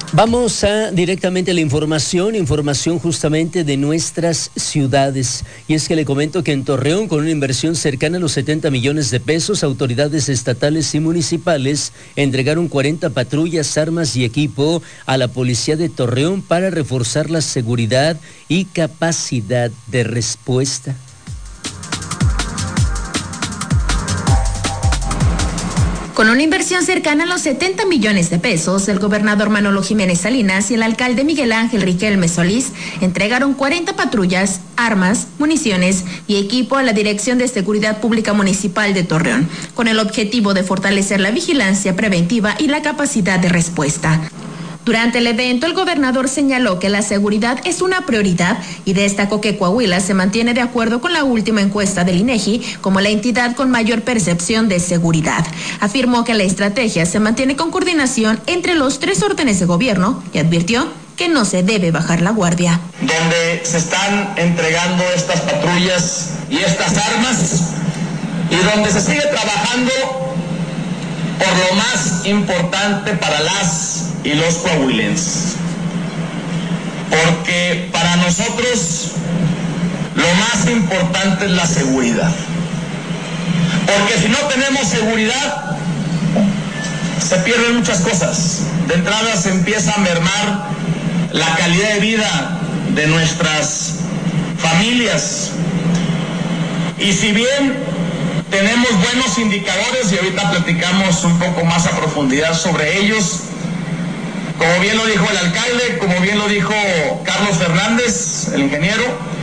Vamos directamente a la información justamente de nuestras ciudades. Y es que le comento que en Torreón, con una inversión cercana a los 70 millones de pesos, autoridades estatales y municipales entregaron 40 patrullas, armas y equipo a la policía de Torreón para reforzar la seguridad y capacidad de respuesta. Con una inversión cercana a los 70 millones de pesos, el gobernador Manolo Jiménez Salinas y el alcalde Miguel Ángel Riquelme Solís entregaron 40 patrullas, armas, municiones y equipo a la Dirección de Seguridad Pública Municipal de Torreón, con el objetivo de fortalecer la vigilancia preventiva y la capacidad de respuesta. Durante el evento, el gobernador señaló que la seguridad es una prioridad y destacó que Coahuila se mantiene de acuerdo con la última encuesta del INEGI como la entidad con mayor percepción de seguridad. Afirmó que la estrategia se mantiene con coordinación entre los 3 órdenes de gobierno y advirtió que no se debe bajar la guardia. Donde se están entregando estas patrullas y estas armas y donde se sigue trabajando por lo más importante para las y los coahuilenses, porque para nosotros lo más importante es la seguridad, porque si no tenemos seguridad se pierden muchas cosas. De entrada se empieza a mermar la calidad de vida de nuestras familias, y si bien tenemos buenos indicadores y ahorita platicamos un poco más a profundidad sobre ellos, como bien lo dijo el alcalde, como bien lo dijo Carlos Fernández, el ingeniero,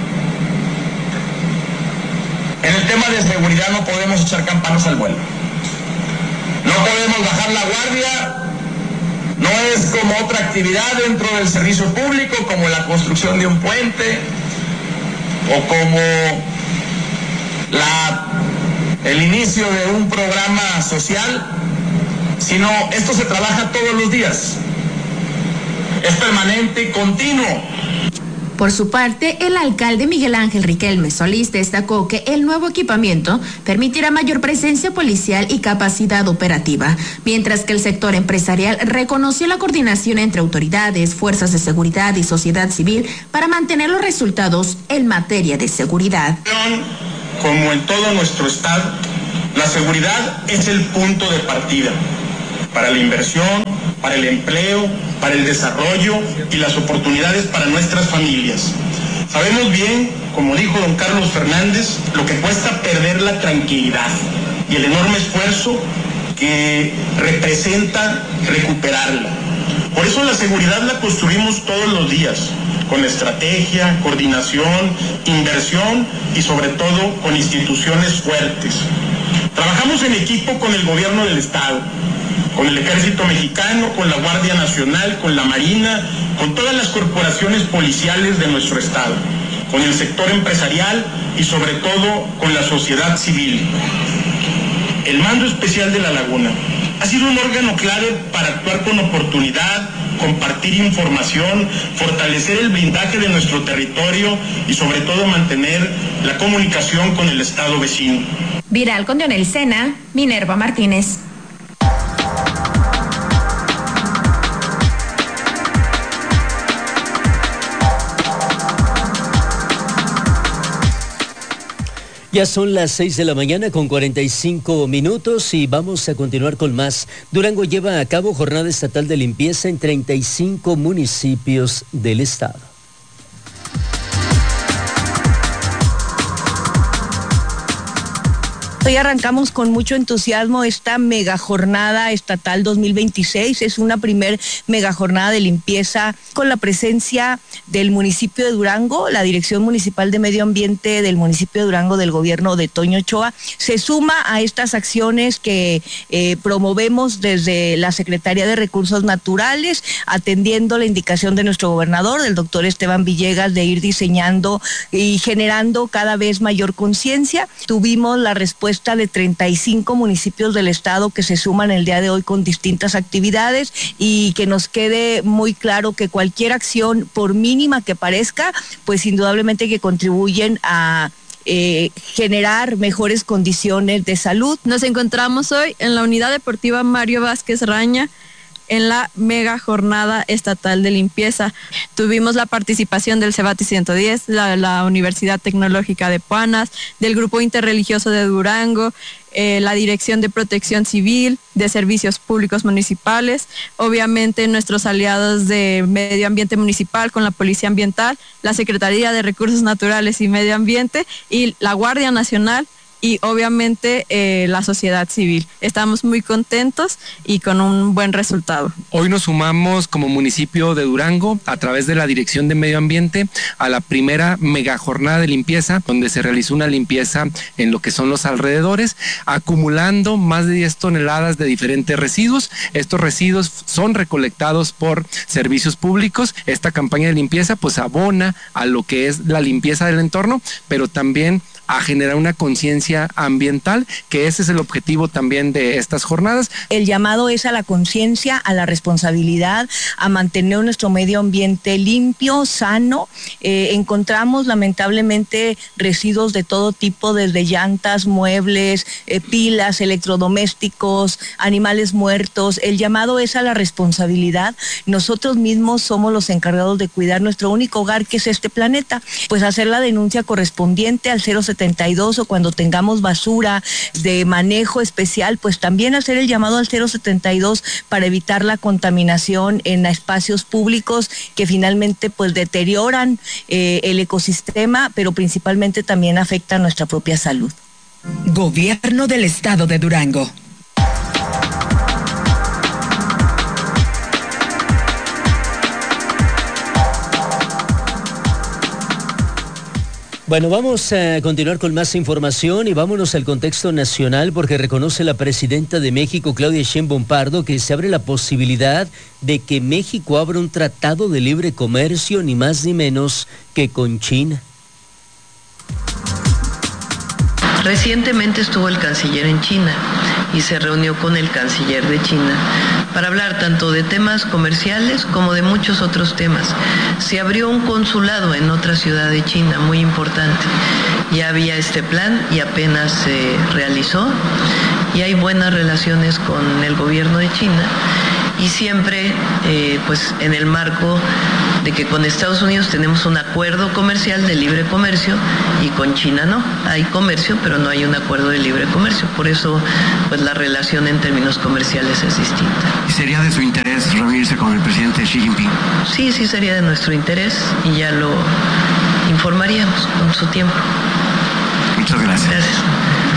en el tema de seguridad no podemos echar campanas al vuelo. No podemos bajar la guardia, no es como otra actividad dentro del servicio público, como la construcción de un puente o como el inicio de un programa social, sino esto se trabaja todos los días. Es permanente y continuo. Por su parte, el alcalde Miguel Ángel Riquelme Solís destacó que el nuevo equipamiento permitirá mayor presencia policial y capacidad operativa, mientras que el sector empresarial reconoció la coordinación entre autoridades, fuerzas de seguridad y sociedad civil para mantener los resultados en materia de seguridad. Como en todo nuestro estado, la seguridad es el punto de partida para la inversión, para el empleo, para el desarrollo y las oportunidades para nuestras familias. Sabemos bien, como dijo don Carlos Fernández, lo que cuesta perder la tranquilidad y el enorme esfuerzo que representa recuperarla. Por eso la seguridad la construimos todos los días, con estrategia, coordinación, inversión y sobre todo con instituciones fuertes. Trabajamos en equipo con el gobierno del estado, con el Ejército Mexicano, con la Guardia Nacional, con la Marina, con todas las corporaciones policiales de nuestro estado, con el sector empresarial y sobre todo con la sociedad civil. El Mando Especial de la Laguna ha sido un órgano clave para actuar con oportunidad, compartir información, fortalecer el blindaje de nuestro territorio y sobre todo mantener la comunicación con el estado vecino. Viral con Dionel Sena, Minerva Martínez. Ya son las 6 de la mañana con 45 minutos y vamos a continuar con más. Durango lleva a cabo jornada estatal de limpieza en 35 municipios del estado. Hoy arrancamos con mucho entusiasmo esta mega jornada estatal 2026. Es una primer mega jornada de limpieza con la presencia del municipio de Durango. La Dirección Municipal de Medio Ambiente del municipio de Durango del gobierno de Toño Ochoa se suma a estas acciones que promovemos desde la Secretaría de Recursos Naturales, atendiendo la indicación de nuestro gobernador, del doctor Esteban Villegas, de ir diseñando y generando cada vez mayor conciencia. Tuvimos la respuesta de 35 municipios del estado que se suman el día de hoy con distintas actividades, y que nos quede muy claro que cualquier acción, por mínima que parezca, pues indudablemente que contribuyen a generar mejores condiciones de salud. Nos encontramos hoy en la Unidad Deportiva Mario Vázquez Raña, en la mega jornada estatal de limpieza. Tuvimos la participación del Cebati 110, la Universidad Tecnológica de Puanas, del Grupo Interreligioso de Durango, la Dirección de Protección Civil, de Servicios Públicos Municipales, obviamente nuestros aliados de Medio Ambiente Municipal con la Policía Ambiental, la Secretaría de Recursos Naturales y Medio Ambiente y la Guardia Nacional y obviamente la sociedad civil. Estamos muy contentos y con un buen resultado. Hoy nos sumamos como municipio de Durango a través de la Dirección de Medio Ambiente a la primera mega jornada de limpieza, donde se realizó una limpieza en lo que son los alrededores, acumulando más de 10 toneladas de diferentes residuos. Estos residuos son recolectados por servicios públicos. Esta campaña de limpieza pues abona a lo que es la limpieza del entorno, pero también a generar una conciencia ambiental, que ese es el objetivo también de estas jornadas. El llamado es a la conciencia, a la responsabilidad, a mantener nuestro medio ambiente limpio, sano. Encontramos lamentablemente residuos de todo tipo, desde llantas, muebles, pilas, electrodomésticos, animales muertos. El llamado es a la responsabilidad. Nosotros mismos somos los encargados de cuidar nuestro único hogar, que es este planeta. Pues hacer la denuncia correspondiente al 072, o cuando tengamos basura de manejo especial, pues también hacer el llamado al 072 para evitar la contaminación en espacios públicos que finalmente pues deterioran el ecosistema, pero principalmente también afectan nuestra propia salud. Gobierno del Estado de Durango. Bueno, vamos a continuar con más información y vámonos al contexto nacional, porque reconoce la presidenta de México, Claudia Sheinbaum Pardo, que se abre la posibilidad de que México abra un tratado de libre comercio, ni más ni menos que con China. Recientemente estuvo el canciller en China y se reunió con el canciller de China para hablar tanto de temas comerciales como de muchos otros temas. Se abrió un consulado en otra ciudad de China muy importante. Ya había este plan y apenas se realizó, y hay buenas relaciones con el gobierno de China, y siempre pues en el marco de que con Estados Unidos tenemos un acuerdo comercial de libre comercio y con China no. Hay comercio, pero no hay un acuerdo de libre comercio. Por eso pues la relación en términos comerciales es distinta. ¿Y sería de su interés reunirse con el presidente Xi Jinping? Sí, sí sería de nuestro interés y ya lo informaríamos con su tiempo. Muchas gracias. Gracias.